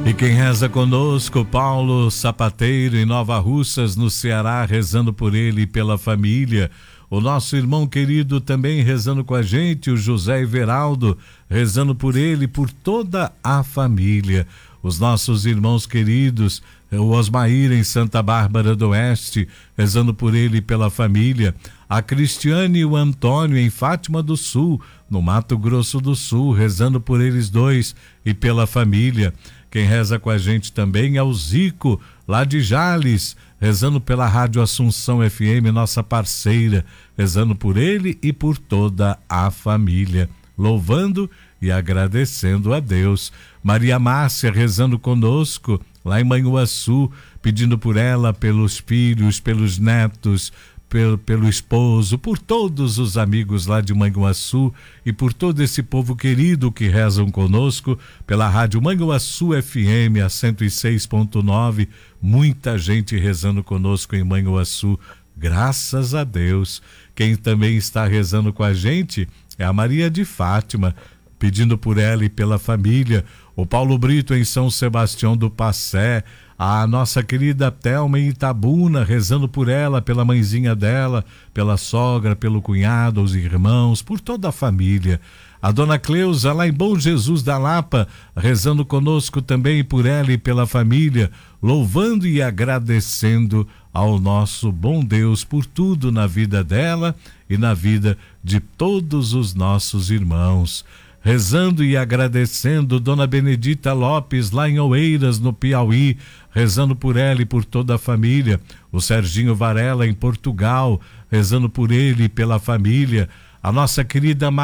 E quem reza conosco, Paulo Sapateiro, em Nova Russas, no Ceará, rezando por ele e pela família. O nosso irmão querido também rezando com a gente, o José Everaldo, rezando por ele e por toda a família. Os nossos irmãos queridos, o Osmair em Santa Bárbara do Oeste, rezando por ele e pela família. A Cristiane e o Antônio em Fátima do Sul, no Mato Grosso do Sul, rezando por eles dois e pela família. Quem reza com a gente também é o Zico, lá de Jales, rezando pela Rádio Assunção FM, nossa parceira, rezando por ele e por toda a família, louvando e agradecendo a Deus. Maria Márcia rezando conosco, lá em Manhuaçu, pedindo por ela, pelos filhos, pelos netos, pelo esposo, por todos os amigos lá de Manhuaçu e por todo esse povo querido que rezam conosco pela Rádio Manhuaçu FM, a 106.9, muita gente rezando conosco em Manhuaçu, graças a Deus. Quem também está rezando com a gente é a Maria de Fátima, pedindo por ela e pela família. O Paulo Brito em São Sebastião do Passé, a nossa querida Thelma em Itabuna, rezando por ela, pela mãezinha dela, pela sogra, pelo cunhado, os irmãos, por toda a família. A dona Cleusa lá em Bom Jesus da Lapa, rezando conosco também por ela e pela família, louvando e agradecendo ao nosso bom Deus por tudo na vida dela e na vida de todos os nossos irmãos. Rezando e agradecendo Dona Benedita Lopes, lá em Oeiras, no Piauí, rezando por ela e por toda a família. O Serginho Varela, em Portugal, rezando por ele e pela família. A nossa querida